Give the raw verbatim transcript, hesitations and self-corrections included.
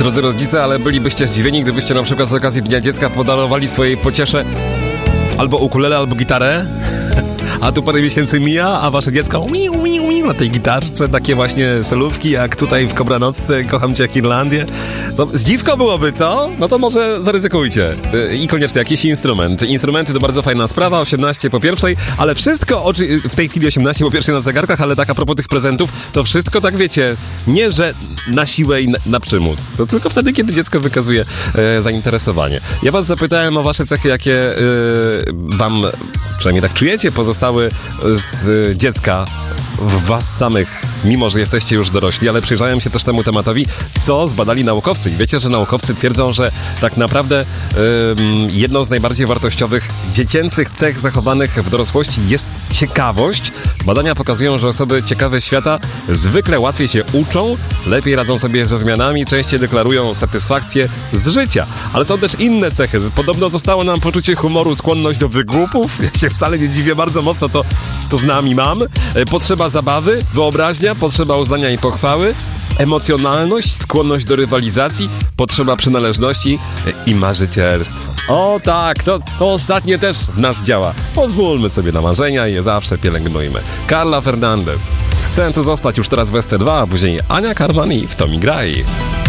Drodzy rodzice, ale bylibyście zdziwieni, gdybyście na przykład z okazji Dnia Dziecka podarowali swojej pociesze albo ukulele, albo gitarę, a tu parę miesięcy mija, a wasze dziecko ui, ui, ui, na tej gitarce, takie właśnie solówki, jak tutaj w Kobranocce, Kocham cię jak Irlandię. To zdziwko byłoby, co? No to może zaryzykujcie. I koniecznie jakiś instrument. Instrumenty to bardzo fajna sprawa, osiemnaście po pierwszej, ale wszystko, oczy, w tej chwili osiemnaście po pierwszej na zegarkach, ale tak a propos tych prezentów, to wszystko tak wiecie, nie, że na siłę i na, na przymus. To tylko wtedy, kiedy dziecko wykazuje e, zainteresowanie. Ja was zapytałem o wasze cechy, jakie e, wam, przynajmniej tak czujecie, pozostały z e, dziecka w was samych, mimo że jesteście już dorośli, ale przyjrzałem się też temu tematowi, co zbadali naukowcy. I wiecie, że naukowcy twierdzą, że tak naprawdę ym, jedną z najbardziej wartościowych dziecięcych cech zachowanych w dorosłości jest ciekawość. Badania pokazują, że osoby ciekawe świata zwykle łatwiej się uczą, lepiej radzą sobie ze zmianami, częściej deklarują satysfakcję z życia. Ale są też inne cechy. Podobno zostało nam poczucie humoru, skłonność do wygłupów. Ja się wcale nie dziwię, bardzo mocno to, to z nami mam. Potrzeba zabawy, wyobraźnia, potrzeba uznania i pochwały, emocjonalność, skłonność do rywalizacji, potrzeba przynależności i marzycielstwo. O tak, to, to ostatnie też w nas działa. Pozwólmy sobie na marzenia i je zawsze pielęgnujmy. Carla Fernandez. Chcę tu zostać już teraz w S C dwa, a później Ania Karmani w To mi graj.